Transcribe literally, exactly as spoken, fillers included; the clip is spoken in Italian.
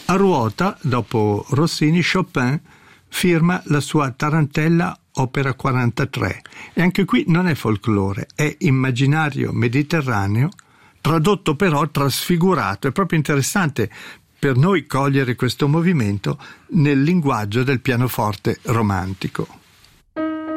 A ruota, dopo Rossini, Chopin firma la sua Tarantella opera quarantatré, e anche qui non è folklore, è immaginario mediterraneo, tradotto però trasfigurato. È proprio interessante per noi cogliere questo movimento nel linguaggio del pianoforte romantico.